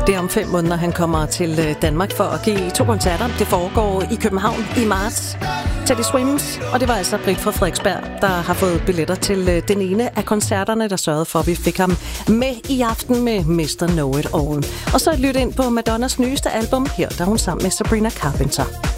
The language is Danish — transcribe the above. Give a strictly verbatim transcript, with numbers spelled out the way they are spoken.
Det er om fem måneder, han kommer til Danmark for at give to koncerter. Det foregår i København i marts. Teddy Swims, og det var altså Britt fra Frederiksberg, der har fået billetter til den ene af koncerterne, der sørgede for, at vi fik ham med i aften med mister Know It All. Og så et lyt ind på Madonnas nyeste album. Her der er hun sammen med Sabrina Carpenter.